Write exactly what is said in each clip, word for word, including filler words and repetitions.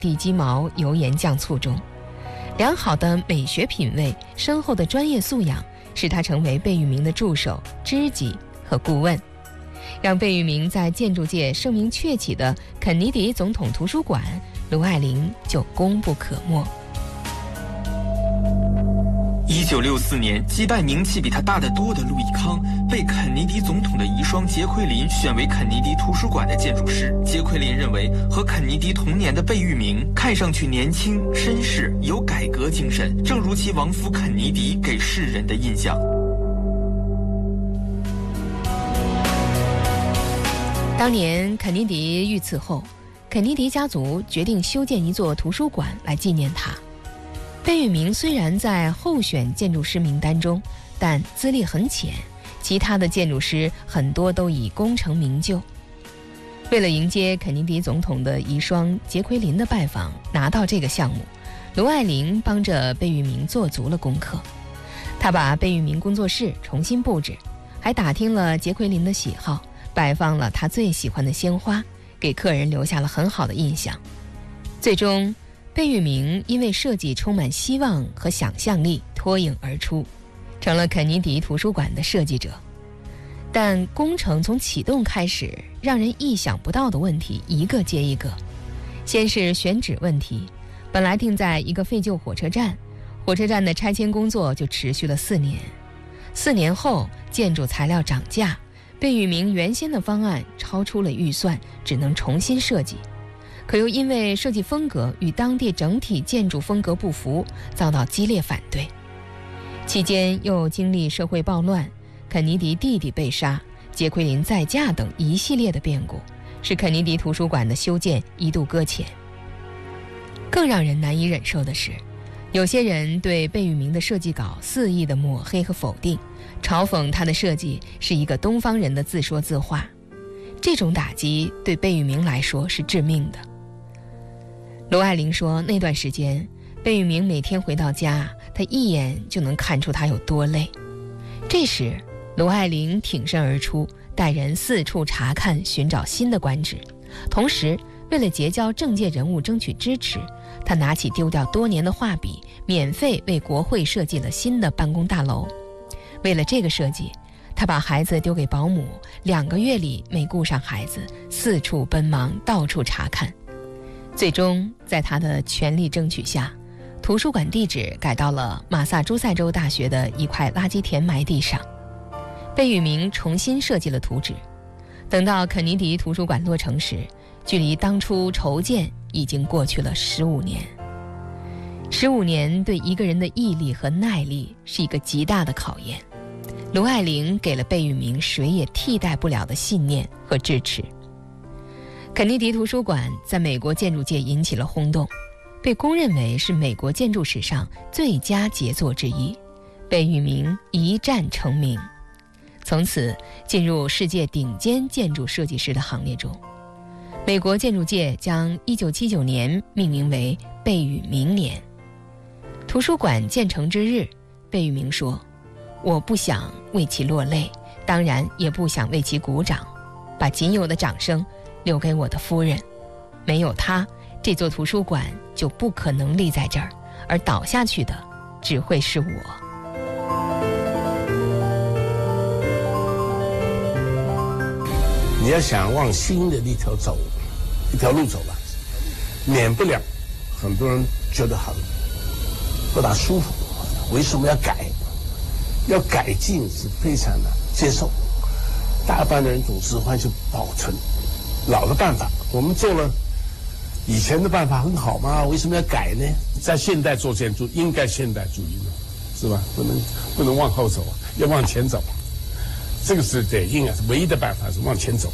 地鸡毛、油盐酱醋中。良好的美学品味、深厚的专业素养，使他成为贝聿铭的助手、知己和顾问，让贝聿铭在建筑界声名鹊起的肯尼迪总统图书馆，卢爱玲就功不可没。 一九六四年，击败名气比他大得多的路易康，被肯尼迪总统的遗孀杰奎琳选为肯尼迪图书馆的建筑师。杰奎琳认为，和肯尼迪同年的贝聿铭看上去年轻、绅士，有改革精神，正如其亡夫肯尼迪给世人的印象。 当年肯尼迪遇刺后，肯尼迪家族决定修建一座图书馆来纪念他。贝聿铭虽然在候选建筑师名单中，但资历很浅，其他的建筑师很多都以功成名就。为了迎接肯尼迪总统的遗孀杰奎琳的拜访，拿到这个项目，卢爱玲帮着贝聿铭做足了功课。他把贝聿铭工作室重新布置，还打听了杰奎琳的喜好，摆放了他最喜欢的鲜花，给客人留下了很好的印象。最终贝聿铭因为设计充满希望和想象力脱颖而出，成了肯尼迪图书馆的设计者。但工程从启动开始，让人意想不到的问题一个接一个。先是选址问题，本来定在一个废旧火车站，火车站的拆迁工作就持续了四年。四年后，建筑材料涨价，贝聿铭原先的方案超出了预算，只能重新设计。可又因为设计风格与当地整体建筑风格不符，遭到激烈反对。期间又经历社会暴乱、肯尼迪弟弟被杀、杰奎琳再嫁等一系列的变故，使肯尼迪图书馆的修建一度搁浅。更让人难以忍受的是，有些人对贝聿铭的设计稿肆意的抹黑和否定，嘲讽他的设计是一个东方人的自说自话。这种打击对贝聿铭来说是致命的。卢爱玲说，那段时间贝聿铭每天回到家，他一眼就能看出他有多累。这时卢爱玲挺身而出，带人四处查看，寻找新的官职。同时为了结交政界人物争取支持，他拿起丢掉多年的画笔，免费为国会设计了新的办公大楼。为了这个设计，他把孩子丢给保姆，两个月里没顾上孩子，四处奔忙，到处查看。最终在他的全力争取下，图书馆地址改到了马萨诸塞州大学的一块垃圾填埋地上。贝聿铭重新设计了图纸。等到肯尼迪图书馆落成时，距离当初筹建已经过去了十五年。十五年对一个人的毅力和耐力是一个极大的考验。卢爱玲给了贝聿铭谁也替代不了的信念和支持。肯尼迪图书馆在美国建筑界引起了轰动，被公认为是美国建筑史上最佳杰作之一。贝聿铭一战成名，从此进入世界顶尖建筑设计师的行列中。美国建筑界将一九七九年命名为贝聿铭年。图书馆建成之日，贝聿铭说，我不想为其落泪，当然也不想为其鼓掌，把仅有的掌声留给我的夫人。没有她，这座图书馆就不可能立在这儿，而倒下去的只会是我。 你要想往新的一条走，一条路走吧，免不了很多人觉得很不大舒服。为什么要改？要改进是非常的接受，大半的人总是会去保存老的办法。我们做了以前的办法很好吗？为什么要改呢？在现代做建筑应该现代主义的，是吧？不能不能往后走，要往前走。这个是得应该是唯一的办法，是往前走。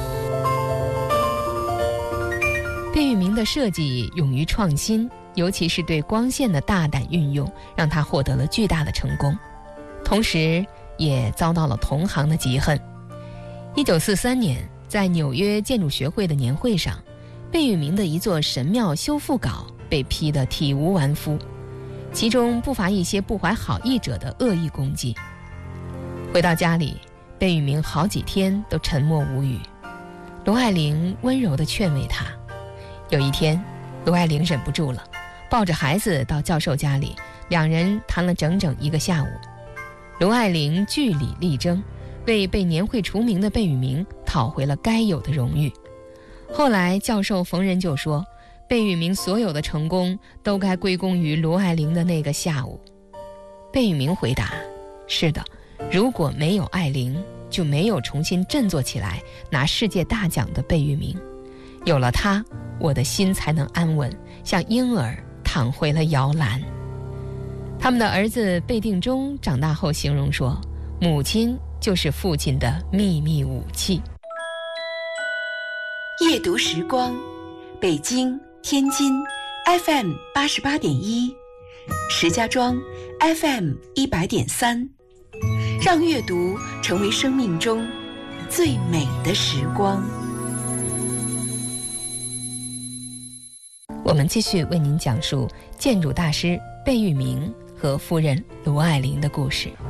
贝聿铭的设计勇于创新，尤其是对光线的大胆运用，让他获得了巨大的成功，同时也遭到了同行的嫉恨。一九四三年，在纽约建筑学会的年会上，贝聿铭的一座神庙修复稿被批得体无完肤，其中不乏一些不怀好意者的恶意攻击。回到家里，贝聿铭好几天都沉默无语。卢爱玲温柔地劝慰他。有一天， 卢爱玲忍不住了，抱着孩子到教授家里，两人谈了整整一个下午。卢爱玲据理力争，为被年会除名的贝聿铭讨回了该有的荣誉。后来教授逢人就说，贝聿铭所有的成功都该归功于卢爱玲的那个下午。贝聿铭回答，是的，如果没有爱玲，就没有重新振作起来拿世界大奖的贝聿铭。有了他，我的心才能安稳，像婴儿躺回了摇篮。他们的儿子贝定中长大后形容说，母亲就是父亲的秘密武器。 夜读时光，北京、天津 F M 八十八点一，石家庄 F M 一百点三，让阅读成为生命中最美的时光。 我们继续为您讲述建筑大师贝聿铭和夫人卢爱玲的故事。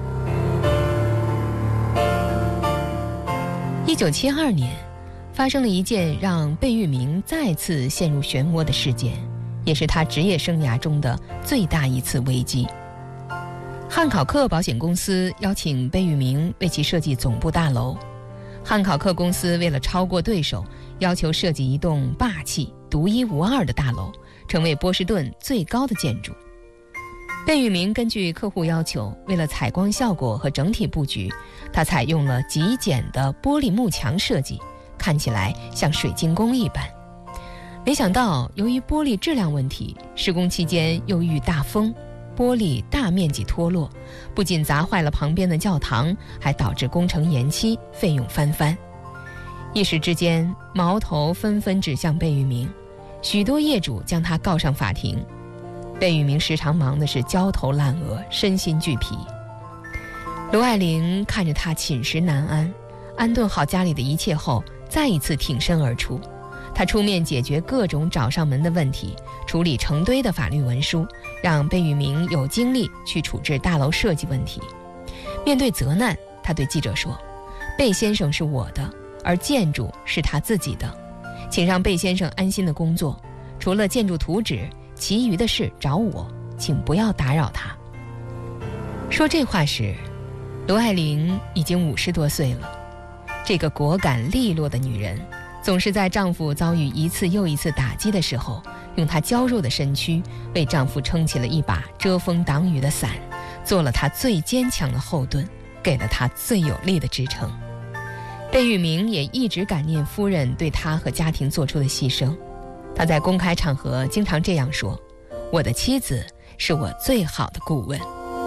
一九七二年，发生了一件让贝聿铭再次陷入漩涡的事件，也是他职业生涯中的最大一次危机。汉考克保险公司邀请贝聿铭为其设计总部大楼。汉考克公司为了超过对手，要求设计一栋霸气、独一无二的大楼，成为波士顿最高的建筑。贝聿铭根据客户要求，为了采光效果和整体布局，他采用了极简的玻璃幕墙设计，看起来像水晶宫一般。没想到由于玻璃质量问题，施工期间又遇大风，玻璃大面积脱落，不仅砸坏了旁边的教堂，还导致工程延期，费用翻番。一时之间，矛头纷纷指向贝聿铭，许多业主将他告上法庭。贝聿铭时常忙的是焦头烂额，身心俱疲。卢爱玲看着他寝食难安，安顿好家里的一切后，再一次挺身而出。他出面解决各种找上门的问题，处理成堆的法律文书，让贝聿铭有精力去处置大楼设计问题。面对责难，他对记者说，贝先生是我的，而建筑是他自己的，请让贝先生安心的工作，除了建筑图纸，其余的事找我，请不要打扰他。说这话时，卢爱玲已经五十多岁了。这个果敢利落的女人，总是在丈夫遭遇一次又一次打击的时候，用她娇弱的身躯为丈夫撑起了一把遮风挡雨的伞，做了他最坚强的后盾，给了他最有力的支撑。贝聿铭也一直感念夫人对他和家庭做出的牺牲。他在公开场合经常这样说，我的妻子是我最好的顾问。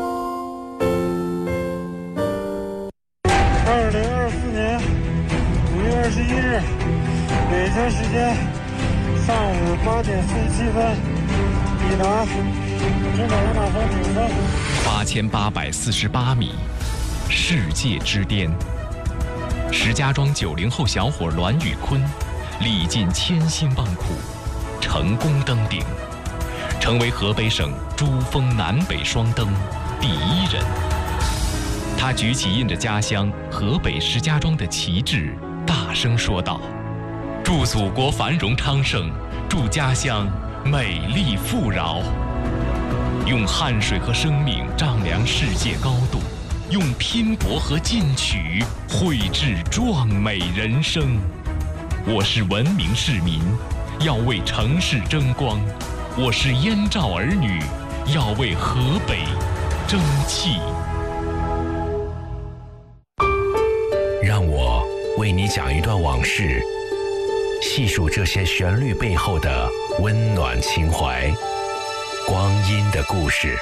二零二四年五月二十一日，北京时间上午八点四十七分，抵达青岛人马峰顶峰， 八千八百四十八米，世界之巅。石家庄九零后小伙栾宇坤，历尽千辛万苦，成功登顶，成为河北省珠峰南北双登第一人。他举起印着家乡河北石家庄的旗帜，大声说道：祝祖国繁荣昌盛，祝家乡美丽富饶。用汗水和生命丈量世界高度，用拼搏和进取绘制壮美人生。我是文明市民，要为城市争光；我是燕赵儿女，要为河北争气。 让我为你讲一段往事，细数这些旋律背后的温暖情怀，光阴的故事。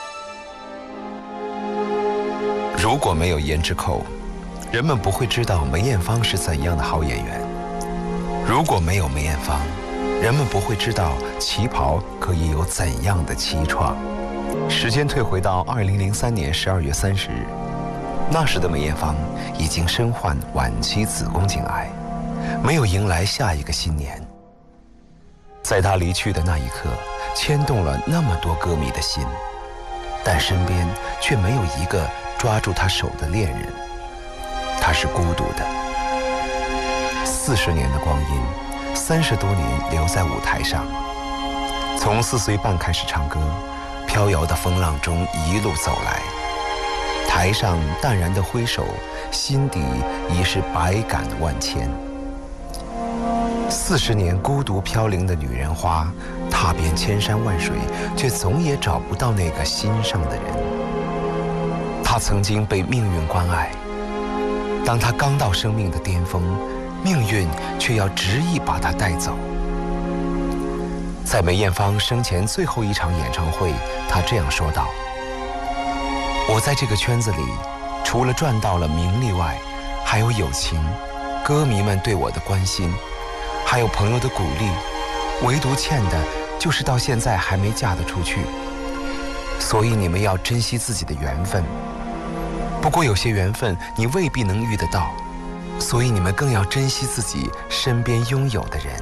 如果没有胭脂扣，人们不会知道梅艳芳是怎样的好演员；如果没有梅艳芳，人们不会知道旗袍可以有怎样的凄怆。时间退回到二零零三年十二月三十日，那时的梅艳芳已经身患晚期子宫颈癌，没有迎来下一个新年。在她离去的那一刻，牵动了那么多歌迷的心，但身边却没有一个抓住她手的恋人。她是孤独的。四十年的光阴，三十多年留在舞台上， 从四岁半开始唱歌，飘摇的风浪中一路走来，台上淡然的挥手，心底已是百感万千。四十年孤独飘零的女人花，踏遍千山万水，却总也找不到那个心上的人。她曾经被命运关爱，当她刚到生命的巅峰，命运却要执意把她带走。在梅艳芳生前最后一场演唱会，她这样说道：我在这个圈子里，除了赚到了名利外，还有友情，歌迷们对我的关心，还有朋友的鼓励，唯独欠的就是到现在还没嫁得出去。所以你们要珍惜自己的缘分，不过有些缘分你未必能遇得到，所以你们更要珍惜自己身边拥有的人。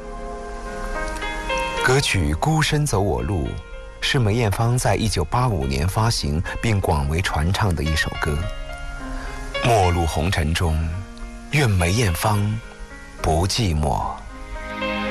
歌曲《孤身走我路》是梅艳芳在一九八五年发行并广为传唱的一首歌。末路红尘中，愿梅艳芳不寂寞。